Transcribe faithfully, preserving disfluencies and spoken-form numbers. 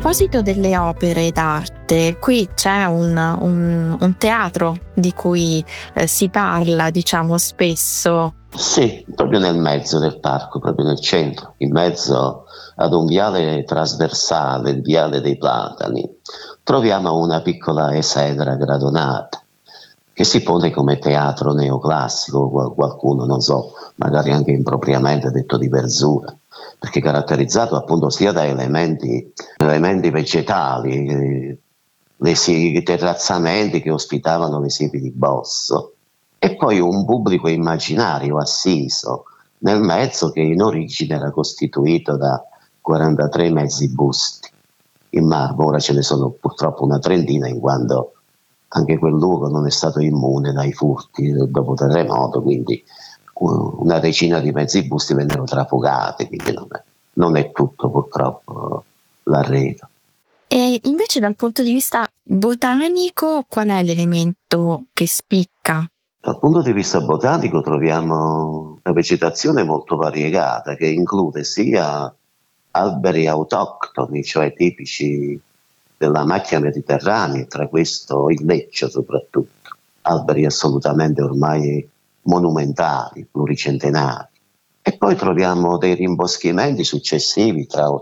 proposito delle opere d'arte, qui c'è un, un- un teatro di cui eh, si parla, diciamo, spesso. Sì, proprio nel mezzo del parco, proprio nel centro, in mezzo ad un viale trasversale, il viale dei Platani, troviamo una piccola esedra gradonata che si pone come teatro neoclassico, qual- qualcuno, non so, magari anche impropriamente detto di verzura, perché caratterizzato appunto sia da elementi, elementi vegetali, eh, le si- terrazzamenti che ospitavano le siepi di Bosso, e poi un pubblico immaginario assiso nel mezzo che in origine era costituito da quarantatré mezzi busti in marmo. Ora ce ne sono purtroppo una trentina, in quanto anche quel luogo non è stato immune dai furti dopo terremoto, quindi uh, una decina di mezzi busti vennero trafugati, quindi non è, non è tutto purtroppo l'arredo. E invece dal punto di vista botanico, qual è l'elemento che spicca? Dal punto di vista botanico troviamo una vegetazione molto variegata che include sia alberi autoctoni, cioè tipici della macchia mediterranea, tra questo il leccio soprattutto, alberi assolutamente ormai monumentali, pluricentenari. E poi troviamo dei rimboschimenti successivi tra